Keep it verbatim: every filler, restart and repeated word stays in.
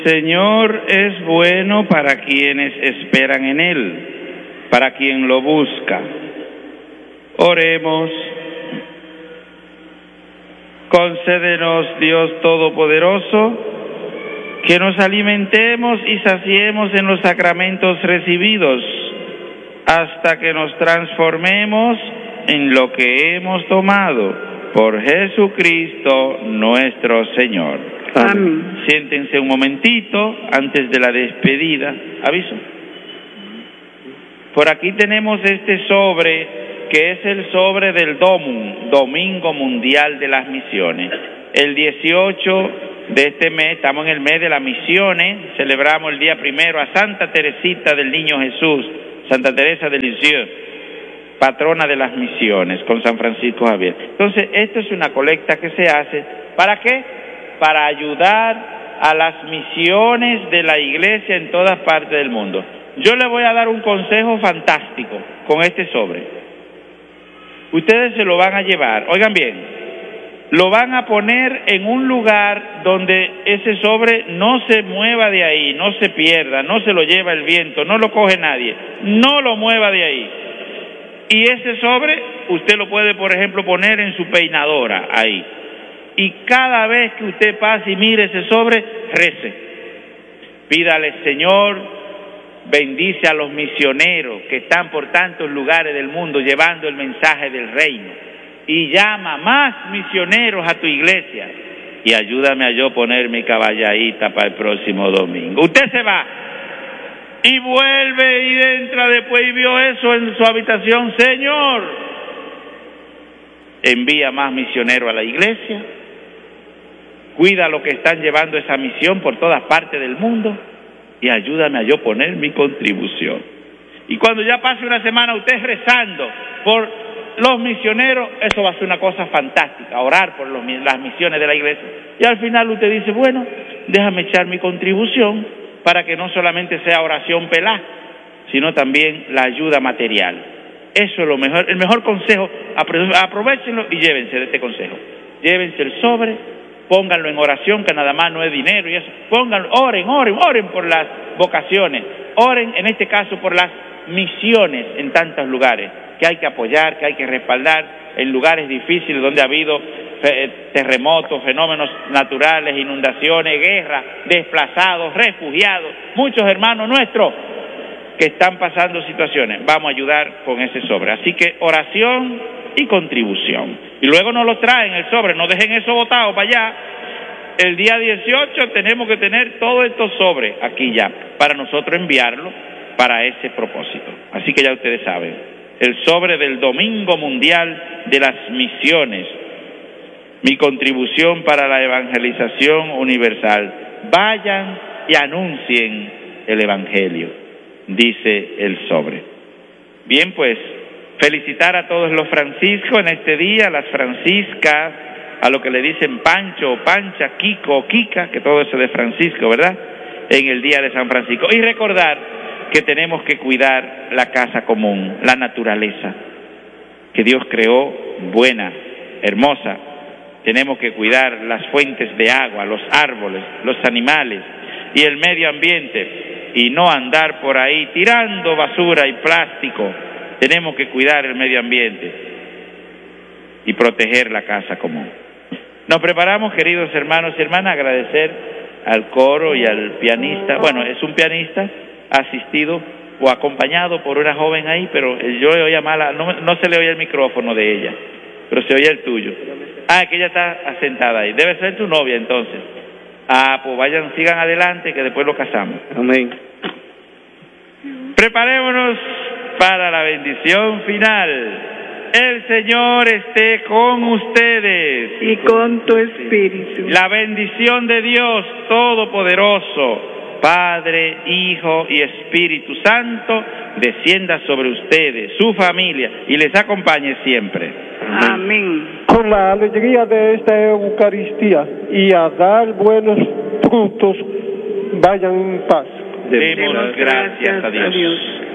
Señor es bueno para quienes esperan en Él, para quien lo busca. Oremos. Concédenos, Dios Todopoderoso, que nos alimentemos y saciemos en los sacramentos recibidos, hasta que nos transformemos en lo que hemos tomado, por Jesucristo nuestro Señor. Amén. Siéntense un momentito antes de la despedida. Aviso. Por aquí tenemos este sobre, que es el sobre del DOMUN, Domingo Mundial de las Misiones. El dieciocho de este mes, estamos en el mes de las misiones, celebramos el día primero a Santa Teresita del Niño Jesús, Santa Teresa de Lisieux, patrona de las misiones, con San Francisco Javier. Entonces, esto es una colecta que se hace, ¿para qué? Para ayudar a las misiones de la Iglesia en todas partes del mundo. Yo le voy a dar un consejo fantástico con este sobre. Ustedes se lo van a llevar, oigan bien, lo van a poner en un lugar donde ese sobre no se mueva de ahí, no se pierda, no se lo lleva el viento, no lo coge nadie, no lo mueva de ahí. Y ese sobre usted lo puede, por ejemplo, poner en su peinadora ahí. Y cada vez que usted pase y mire ese sobre, rece. Pídale, Señor, bendice a los misioneros que están por tantos lugares del mundo llevando el mensaje del reino. Y llama más misioneros a tu iglesia. Y ayúdame a yo poner mi caballadita para el próximo domingo. Usted se va y vuelve y entra después y vio eso en su habitación. Señor, envía más misioneros a la iglesia. Cuida a los que están llevando esa misión por todas partes del mundo. Y ayúdame a yo poner mi contribución. Y cuando ya pase una semana usted rezando por los misioneros, eso va a ser una cosa fantástica, orar por los, las misiones de la iglesia. Y al final usted dice, bueno, déjame echar mi contribución para que no solamente sea oración pelá, sino también la ayuda material. Eso es lo mejor, el mejor consejo. Aprovechenlo y llévense de este consejo. Llévense el sobre, pónganlo en oración, que nada más no es dinero y eso. Pónganlo, oren, oren, oren por las vocaciones. Oren, en este caso, por las misiones en tantos lugares que hay que apoyar, que hay que respaldar, en lugares difíciles donde ha habido terremotos, fenómenos naturales, inundaciones, guerras, desplazados, refugiados, muchos hermanos nuestros que están pasando situaciones. Vamos a ayudar con ese sobre. Así que oración y contribución. Y luego nos lo traen el sobre, no dejen eso botado para allá. El día dieciocho tenemos que tener todos estos sobres aquí ya, para nosotros enviarlo para ese propósito. Así que ya ustedes saben, el sobre del Domingo Mundial de las Misiones, mi contribución para la evangelización universal. Vayan y anuncien el Evangelio, dice el sobre. Bien, pues, felicitar a todos los franciscos en este día, las franciscas, a lo que le dicen Pancho, Pancha, Kiko, Kika, que todo eso de Francisco, ¿verdad? En el día de San Francisco. Y recordar que tenemos que cuidar la casa común, la naturaleza, que Dios creó buena, hermosa. Tenemos que cuidar las fuentes de agua, los árboles, los animales y el medio ambiente, y no andar por ahí tirando basura y plástico. Tenemos que cuidar el medio ambiente y proteger la casa común. Nos preparamos, queridos hermanos y hermanas, a agradecer al coro y al pianista. Bueno, es un pianista asistido o acompañado por una joven ahí, pero yo oía mala, no, no se le oía el micrófono de ella, pero se oía el tuyo. Ah, que ella está asentada ahí. Debe ser tu novia entonces. Ah, pues vayan, sigan adelante, que después lo casamos. Amén. Preparémonos para la bendición final. El Señor esté con ustedes. Y con tu espíritu. La bendición de Dios Todopoderoso, Padre, Hijo y Espíritu Santo, descienda sobre ustedes, su familia, y les acompañe siempre. Amén. Con la alegría de esta Eucaristía y a dar buenos frutos, vayan en paz. Demos gracias a Dios.